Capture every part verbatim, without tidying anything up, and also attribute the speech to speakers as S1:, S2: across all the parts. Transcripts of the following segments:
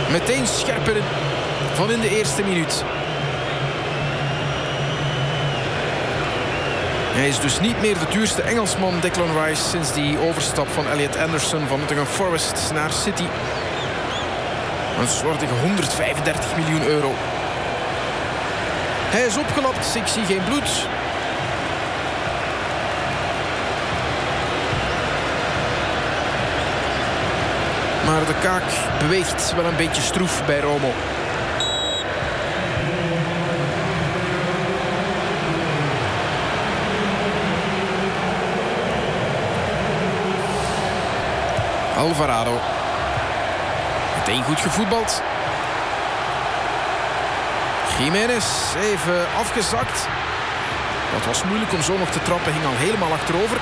S1: Meteen scherper van in de eerste minuut. Hij is dus niet meer de duurste Engelsman, Declan Rice, sinds die overstap van Elliot Anderson van Nottingham Forest naar City. Een slordige honderdvijfendertig miljoen euro. Hij is opgelapt, ik zie geen bloed. Maar de kaak beweegt wel een beetje stroef bij Romo. Alvarado. Meteen goed gevoetbald. Jiménez even afgezakt. Dat was moeilijk om zo nog te trappen. Ging al helemaal achterover.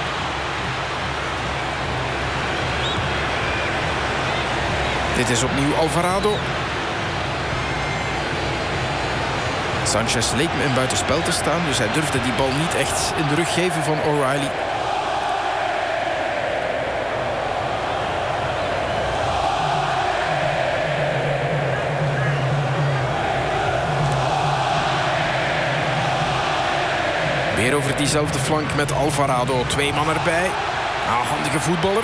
S1: Dit is opnieuw Alvarado. Sanchez leek me in buitenspel te staan. Dus hij durfde die bal niet echt in de rug geven van O'Reilly. Weer over diezelfde flank met Alvarado. Twee man erbij. Ah, handige voetballer.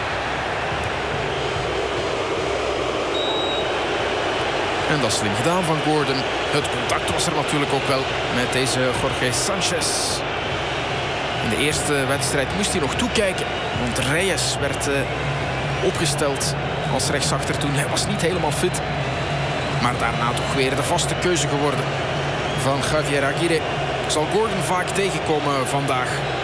S1: En dat is slim gedaan van Gordon. Het contact was er natuurlijk ook wel met deze Jorge Sanchez. In de eerste wedstrijd moest hij nog toekijken. Want Reyes werd uh, opgesteld als rechtsachter toen. Hij was niet helemaal fit. Maar daarna toch weer de vaste keuze geworden van Javier Aguirre. Zal Gordon vaak tegenkomen vandaag.